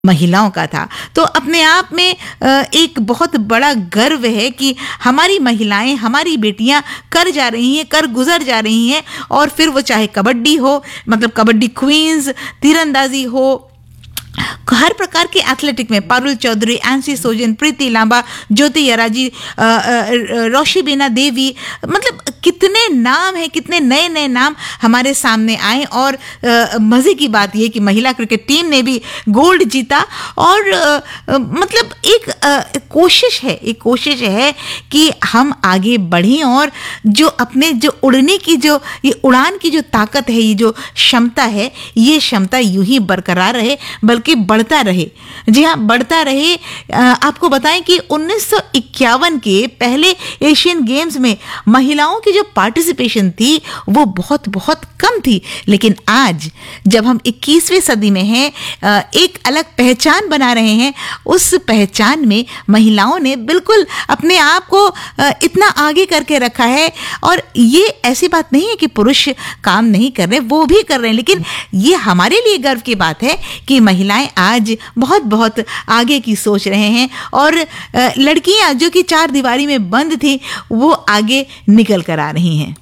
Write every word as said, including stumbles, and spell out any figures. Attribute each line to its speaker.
Speaker 1: महिलाओं का था। तो अपने आप में एक बहुत बड़ा गर्व है कि हमारी महिलाएं, हमारी बेटियां कर जा रही हैं, कर गुजर जा रही हैं। और फिर वो चाहे कबड्डी हो, मतलब कबड्डी क्वींस, तीरंदाजी हो, हर प्रकार के एथलेटिक में पारुल चौधरी, एंसी सोजन, प्रीति लांबा, ज्योति यराजी, रोशीबेना देवी, मतलब कितने नाम हैं, कितने नए नए नाम हमारे सामने आए। और मज़े की बात यह कि महिला क्रिकेट टीम ने भी गोल्ड जीता। और आ, मतलब एक आ, कोशिश है एक कोशिश है कि हम आगे बढ़ें और जो अपने जो उड़ने की जो ये उड़ान की जो ताकत है, ये जो क्षमता है, ये क्षमता यूं ही बरकरार रहे, बल्कि बढ़ता रहे। जी हाँ, बढ़ता रहे। आपको बताएं कि उन्नीस सौ इक्यावन के पहले एशियन गेम्स में महिलाओं की जो पार्टिसिपेशन थी वो बहुत बहुत कम थी। लेकिन आज जब हम इक्कीसवीं सदी में हैं, एक अलग पहचान बना रहे हैं, उस पहचान में महिलाओं ने बिल्कुल अपने आप को इतना आगे करके रखा है। और ये ऐसी बात नहीं है कि पुरुष काम नहीं कर रहे, वो भी कर रहे हैं। लेकिन ये हमारे लिए गर्व की बात है कि महिलाएं आज बहुत बहुत आगे की सोच रहे हैं। और लड़कियां जो कि चार दीवारी में बंद थी, वो आगे निकल कर आ रही हैं।